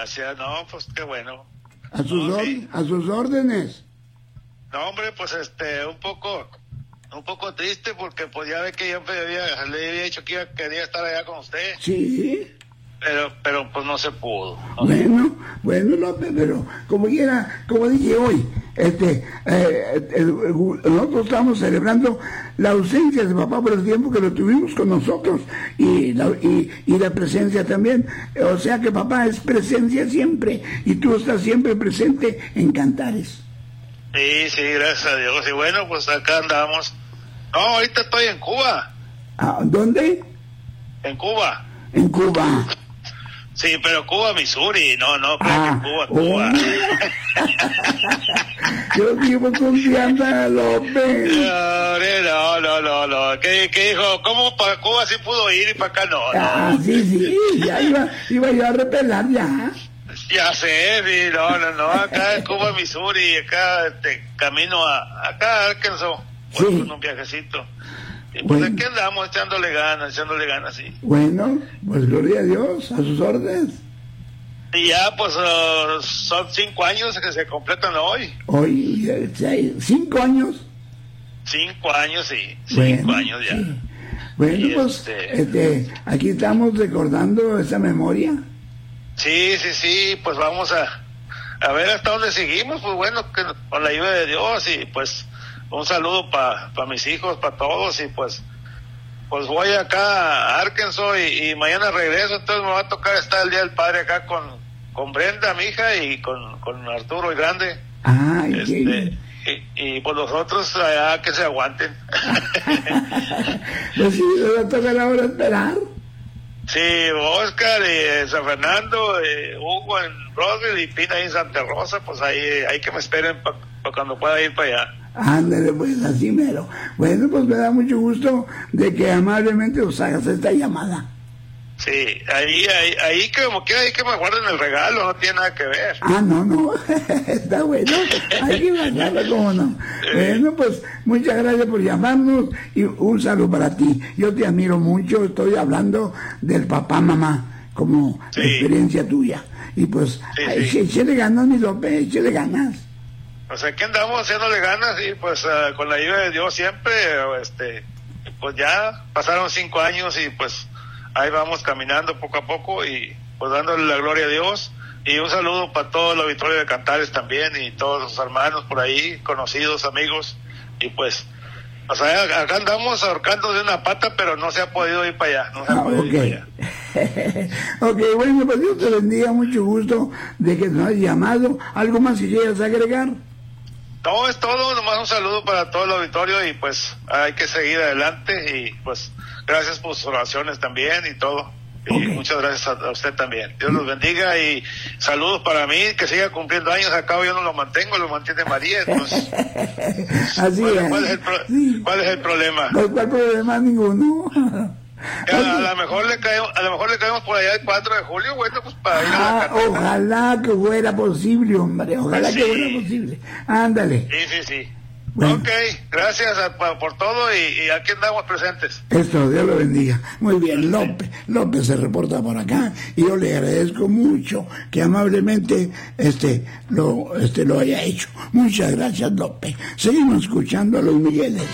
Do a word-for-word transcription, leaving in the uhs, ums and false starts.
Gracias, no, pues qué bueno. A sus, no, or- sí. a sus órdenes. No, hombre, pues este, un poco, un poco triste porque pues ya ve que yo le había, le había dicho que iba, quería estar allá con usted, Sí. pero, pero pues no se pudo. ¿no? Bueno, bueno, López, pero como quiera, como dije hoy, este, eh, el- el- nosotros estamos celebrando la ausencia de papá por el tiempo que lo tuvimos con nosotros y la, y, y la presencia también. O sea que papá es presencia siempre y tú estás siempre presente en Cantares. Sí, sí, gracias a Dios. Y bueno, pues acá andamos. No, ahorita estoy en Cuba, ¿A ¿Dónde? en Cuba. En Cuba. Sí, pero Cuba, Missouri, no, no, creo Ah, que Cuba, Cuba. Yo vivo confiando a López. No, no, no, no. ¿Qué, qué dijo? ¿Cómo para Cuba sí pudo ir y para acá no? Ah, sí, sí, ya iba, iba yo a repelar ya. Ya sé, sí, no, no, no. Acá en Cuba, Missouri, acá este, camino a, acá a Arkansas, Sí. voy con un viajecito. Y pues Bueno. aquí andamos echándole ganas, echándole ganas, sí. Bueno, pues gloria a Dios, a sus órdenes. Y ya, pues, uh, son cinco años que se completan hoy. Hoy, eh, seis- cinco años. Cinco años, sí. Cinco Bueno, años ya. sí. Bueno, Y pues este- este, aquí estamos recordando esa memoria. Sí, sí, sí, pues vamos a, a ver hasta dónde seguimos. Pues bueno, que con la ayuda de Dios y pues un saludo para pa mis hijos, para todos y pues pues voy acá a Arkansas y, y mañana regreso, entonces me va a tocar estar el Día del Padre acá con, con Brenda, mi hija, y con, con Arturo, el grande. Ay, Este, qué... y, y pues los otros allá que se aguanten. Pues sí, le va a tocar ahora esperar. Sí, Oscar, y San Fernando, eh, Hugo en Roswell y Pina ahí en Santa Rosa, pues ahí hay que me esperen para pa cuando pueda ir para allá. Ándale, pues así mero. Bueno, pues me da mucho gusto de que amablemente os hagas esta llamada. Sí, ahí, ahí, ahí que como quiera, ahí que me guarden el regalo, no tiene nada que ver. Ah, no, no, está bueno, hay que mandarlo, cómo no. Bueno, pues muchas gracias por llamarnos y un saludo para ti. Yo te admiro mucho, estoy hablando del papá, mamá, como Sí. experiencia tuya. Y pues, Sí, ay, sí. échale ganas, mi López, échale ganas. O sea, aquí andamos haciéndole ganas y pues uh, con la ayuda de Dios siempre, este, pues ya pasaron cinco años y pues ahí vamos caminando poco a poco y pues dándole la gloria a Dios. Y un saludo para todo el auditorio de Cantares también y todos los hermanos por ahí, conocidos, amigos. Y pues, o sea, acá andamos ahorcando de una pata, pero no se ha podido ir para allá, no se ha Ah, podido ir para ok. allá. Ok, bueno, pues Dios te bendiga, mucho gusto de que nos has llamado. ¿Algo más que quieras agregar? No, es todo, nomás un saludo para todo el auditorio y pues hay que seguir adelante y pues gracias por sus oraciones también y todo. Y Ok. muchas gracias a, a usted también. Dios los bendiga y saludos para mí, que siga cumpliendo años. Acá yo no lo mantengo, lo mantiene María. Entonces, Así ¿cuál, es. cuál es el pro- Sí. cuál es el problema? No hay cuál problema ninguno. A, a lo mejor le caemos, a lo mejor le caemos por allá el cuatro de julio, bueno, pues para ir a la Ah, carrera. ojalá que fuera posible, hombre, ojalá Sí. que fuera posible. Ándale. Sí, sí, sí. Bueno. Ok, gracias a- por, por todo y, y aquí andamos presentes. Esto, Dios lo bendiga. Muy bien, López. López se reporta por acá y yo le agradezco mucho que amablemente este lo, este, lo haya hecho. Muchas gracias, López. Seguimos escuchando a los Migueles.